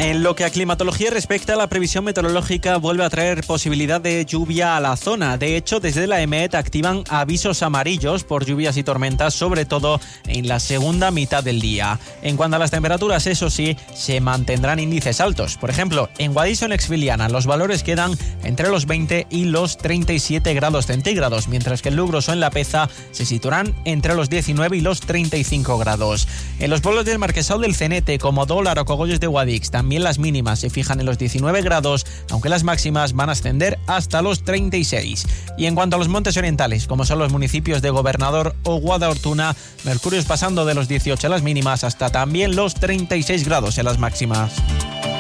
En lo que a climatología respecta, la previsión meteorológica vuelve a traer posibilidad de lluvia a la zona. De hecho, desde la EMET activan avisos amarillos por lluvias y tormentas, sobre todo en la segunda mitad del día. En cuanto a las temperaturas, eso sí, se mantendrán índices altos. Por ejemplo, en Guadix o en Exfiliana los valores quedan entre los 20 y los 37 grados centígrados, mientras que en Lugros o en La Peza se situarán entre los 19 y los 35 grados. En los pueblos del Marquesado del Cenete, como Dólar o Cogollos de Guadix, también las mínimas se fijan en los 19 grados, aunque las máximas van a ascender hasta los 36. Y en cuanto a los montes orientales, como son los municipios de Gobernador o Guadaortuna, mercurios pasando de los 18 a las mínimas hasta también los 36 grados en las máximas.